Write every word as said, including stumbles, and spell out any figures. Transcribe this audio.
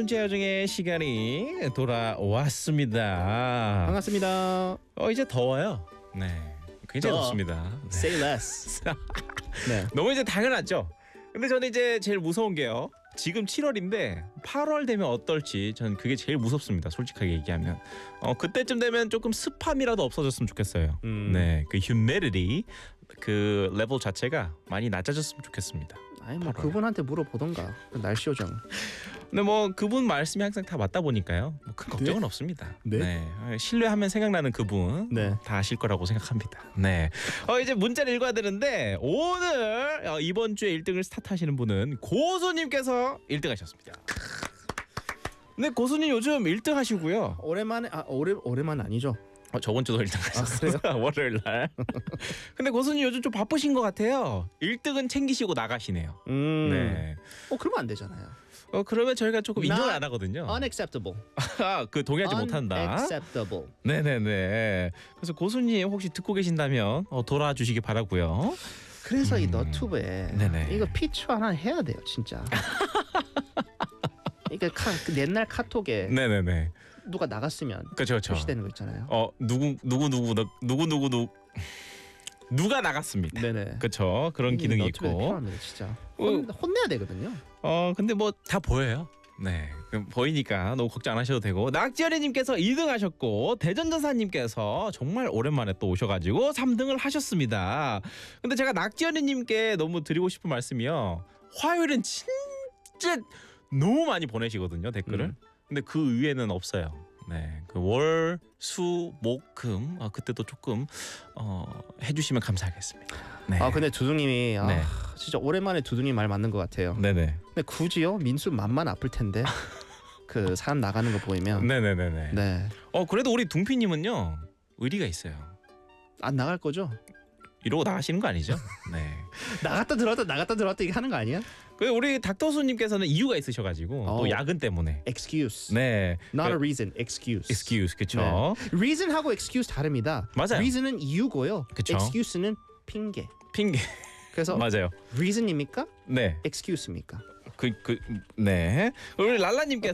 문자여정의 시간이 돌아왔습니다. 반갑습니다. 어 이제 더워요. 네, 굉장히 더워. 덥습니다. 네. Say less. 네. 너무 이제 당연하죠. 근데 저는 이제 제일 무서운 게요. 지금 칠월인데 팔월 되면 어떨지 전 그게 제일 무섭습니다. 솔직하게 얘기하면 어 그때쯤 되면 조금 습함이라도 없어졌으면 좋겠어요. 음. 네, 그 humidity 그 레벨 자체가 많이 낮아졌으면 좋겠습니다. 아니 뭐 팔월. 그분한테 물어보던가. 그 날씨 요정. 근데 뭐 그분 말씀이 항상 다 맞다 보니까요. 뭐 큰 걱정은 없습니다. 네? 신뢰하면 생각나는 그분 네. 다 아실 거라고 생각합니다. 네. 어 이제 문자를 읽어야 되는데 오늘 어, 이번 주에 일 등을 스타트하시는 분은 고수님께서 일 등 하셨습니다. 근데 고수님 요즘 일 등 하시고요. 오랜만에 아 오래 오랜만 아니죠? 어, 저번 주도 일 등 하셨어요. 그래요? 월요일 날. 근데 고수님 요즘 좀 바쁘신 것 같아요. 일 등은 챙기시고 나가시네요. 음. 네. 어 그러면 안 되잖아요. 어 그러면 저희가 조금 인정을 Not 안 하거든요. Unacceptable. 아, 그 동의하지 못한다. Unacceptable. 네네네. 그래서 고수님 혹시 듣고 계신다면 어, 돌아주시기 바라고요. 그래서 이 음. 너튜브에 네네. 이거 피처 하나 해야 돼요, 진짜. 그러니까 카, 그 옛날 카톡에 네네네. 누가 나갔으면 그렇죠, 그렇죠. 표시되는 거 있잖아요. 어 누구 누구 누구 누구 누구 누구 누구 누가 나갔습니다. 네네. 그렇죠. 그런 이게 기능이 너튜브에 있고. 필요합니다, 진짜. 혼, 혼내야 되거든요. 어 근데 뭐 다 보여요. 네, 그럼 보이니까 너무 걱정 안 하셔도 되고. 낙지어리님께서 이 등 하셨고 대전전사님께서 정말 오랜만에 또 오셔가지고 삼 등을 하셨습니다. 근데 제가 낙지어리님께 너무 드리고 싶은 말씀이요. 화요일은 진짜 너무 많이 보내시거든요, 댓글을. 음. 근데 그 위에는 없어요. 네, 그 월, 수, 목, 금 아, 그때도 조금 어, 해주시면 감사하겠습니다. 네. 아 근데 두둥님이 아, 네. 진짜 오랜만에 두둥님 말 맞는 것 같아요. 네네. 근데 굳이요? 민수 맘만 아플 텐데 그 사람 나가는 거 보이면 네네네네. 네. 어 그래도 우리 둥피님은요 의리가 있어요. 안 나갈 거죠? 이러고 나가시는 거 아니죠? 네. 나갔다 들어왔다 나갔다 들어왔다 이게 하는 거 아니야? 그 우리 닥터수님께서는 이유가 있으셔가지고 어. 또 야근 때문에. Excuse. 네. Not a 그, reason. Excuse. excuse 그쵸? 네. Reason하고 excuse 다릅니다. 맞아요. Reason은 이유고요. 그쵸. Excuse는 핑계. 핑계. 그래서 맞아요. reason입니까? 네. Excuse입니까? 그 그 네. 우리 랄라님께서